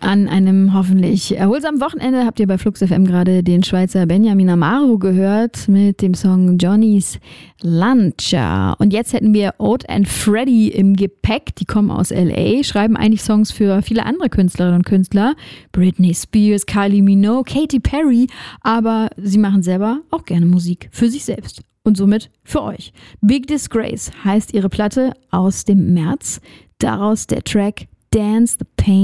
An einem hoffentlich erholsamen Wochenende habt ihr bei Flux FM gerade den Schweizer Benjamin Amaro gehört mit dem Song Johnny's Lunch. Und jetzt hätten wir Oat and Freddy im Gepäck. Die kommen aus L.A., schreiben eigentlich Songs für viele andere Künstlerinnen und Künstler. Britney Spears, Kylie Minogue, Katy Perry. Aber sie machen selber auch gerne Musik für sich selbst. Und somit für euch. Big Disgrace heißt ihre Platte aus dem März. Daraus der Track Dance the Pain